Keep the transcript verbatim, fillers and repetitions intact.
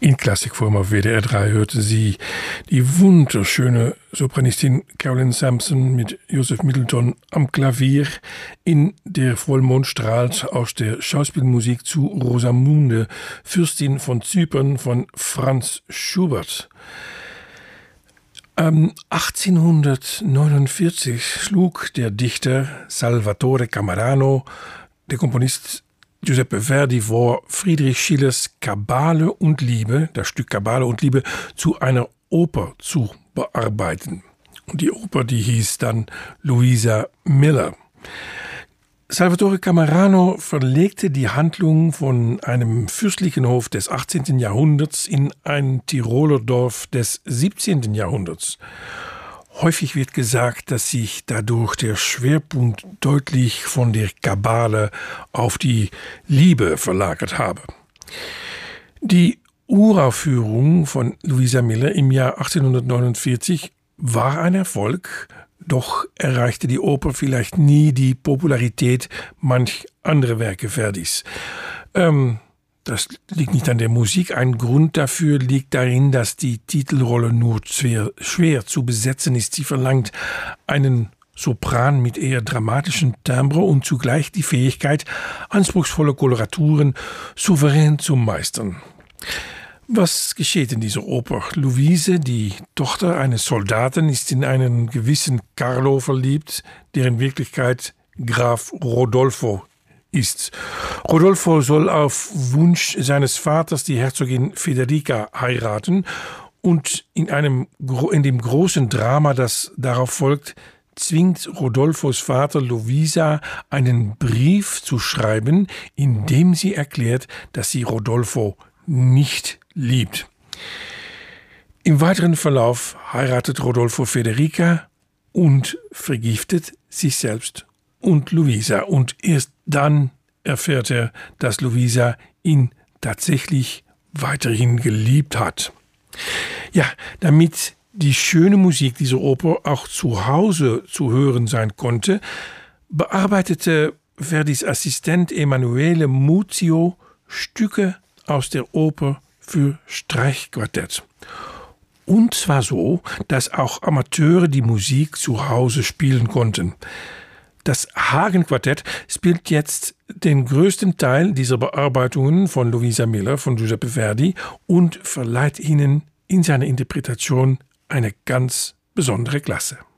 In Klassikform auf W D R drei hörte sie die wunderschöne Sopranistin Carolyn Sampson mit Joseph Middleton am Klavier in Der Vollmond strahlt aus der Schauspielmusik zu Rosamunde, Fürstin von Zypern von Franz Schubert. Ähm, achtzehnhundertneunundvierzig schlug der Dichter Salvatore Camerano, der Komponist Giuseppe Verdi vor, Friedrich Schillers Kabale und Liebe, das Stück Kabale und Liebe, zu einer Oper zu bearbeiten. Und die Oper, die hieß dann Louisa Miller. Salvatore Camerano verlegte die Handlung von einem fürstlichen Hof des achtzehnten Jahrhunderts in ein Tiroler Dorf des siebzehnten Jahrhunderts. Häufig wird gesagt, dass sich dadurch der Schwerpunkt deutlich von der Kabale auf die Liebe verlagert habe. Die Uraufführung von Louisa Miller im Jahr achtzehnhundertneunundvierzig war ein Erfolg, doch erreichte die Oper vielleicht nie die Popularität manch anderer Werke Verdis. Ähm, Das liegt nicht an der Musik. Ein Grund dafür liegt darin, dass die Titelrolle nur schwer, schwer zu besetzen ist. Sie verlangt einen Sopran mit eher dramatischen Timbre und zugleich die Fähigkeit, anspruchsvolle Koloraturen souverän zu meistern. Was geschieht in dieser Oper? Luise, die Tochter eines Soldaten, ist in einen gewissen Carlo verliebt, der in Wirklichkeit Graf Rodolfo ist. Rodolfo soll auf Wunsch seines Vaters die Herzogin Federica heiraten und in, einem, in dem großen Drama, das darauf folgt, zwingt Rodolfos Vater Luisa einen Brief zu schreiben, in dem sie erklärt, dass sie Rodolfo nicht liebt. Im weiteren Verlauf heiratet Rodolfo Federica und vergiftet sich selbst und Luisa. Und erst dann erfährt er, dass Luisa ihn tatsächlich weiterhin geliebt hat. Ja, damit die schöne Musik dieser Oper auch zu Hause zu hören sein konnte, bearbeitete Verdis Assistent Emanuele Muzio Stücke aus der Oper für Streichquartett. Und zwar so, dass auch Amateure die Musik zu Hause spielen konnten. Das Hagen-Quartett spielt jetzt den größten Teil dieser Bearbeitungen von Louisa Miller, von Giuseppe Verdi und verleiht ihnen in seiner Interpretation eine ganz besondere Klasse.